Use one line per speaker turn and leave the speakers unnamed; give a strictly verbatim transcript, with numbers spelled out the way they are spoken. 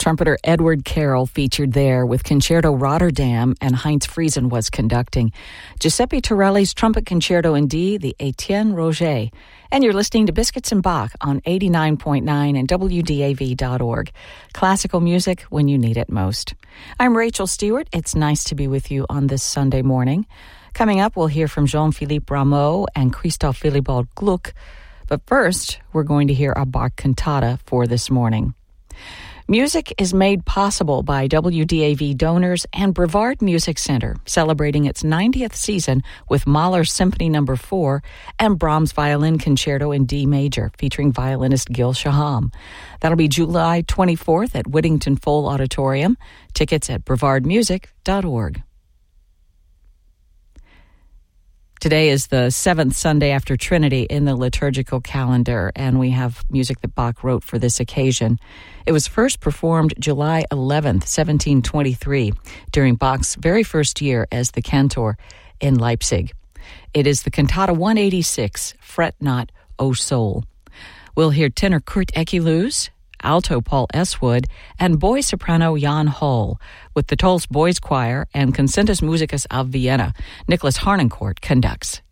Trumpeter Edward Carroll featured there with Concerto Rotterdam, and Heinz Friesen was conducting. Giuseppe Torelli's Trumpet Concerto in D, the Etienne Roger. And you're listening to Biscuits and Bach on eighty-nine point nine and W D A V dot org. Classical music when you need it most. I'm Rachel Stewart. It's nice to be with you on this Sunday morning. Coming up, we'll hear from Jean-Philippe Rameau and Christoph Willibald Gluck. But first, we're going to hear a Bach cantata for this morning. Music is made possible by W D A V donors and Brevard Music Center, celebrating its ninetieth season with Mahler Symphony Number four and Brahms Violin Concerto in D major, featuring violinist Gil Shaham. That'll be July twenty-fourth at Whittington Full Auditorium. Tickets at brevard music dot org. Today is the seventh Sunday after Trinity in the liturgical calendar, and we have music that Bach wrote for this occasion. It was first performed July eleventh, seventeen twenty-three, during Bach's very first year as the cantor in Leipzig. It is the Cantata one eighty-six, Fret Not, O Soul. We'll hear tenor Kurt Ekelus, alto Paul Eswood, and boy soprano Jan Hall, with the Tolls Boys Choir and Concentus Musicus of Vienna. Nicholas Harnoncourt conducts.